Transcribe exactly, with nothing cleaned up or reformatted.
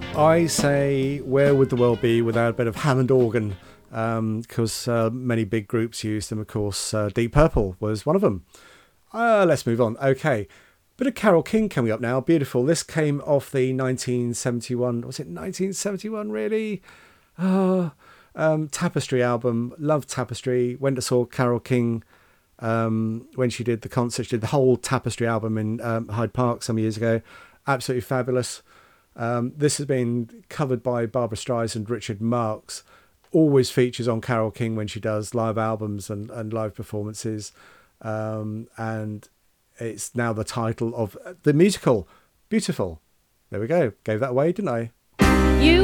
I say, where would the world be without a bit of Hammond organ? Because um, uh, many big groups use them, of course. Uh, Deep Purple was one of them. Uh, let's move on. Okay. Bit of Carole King coming up now. Beautiful. This came off the nineteen seventy-one. Was it nineteen seventy-one, really? Oh, um, Tapestry album. Loved Tapestry. Went to saw Carole King um, when she did the concert. She did the whole Tapestry album in um, Hyde Park some years ago. Absolutely fabulous. Um, this has been covered by Barbra Streisand, Richard Marx. Always features on Carole King when she does live albums and, and live performances. Um, and it's now the title of the musical. Beautiful. There we go. Gave that away, didn't I?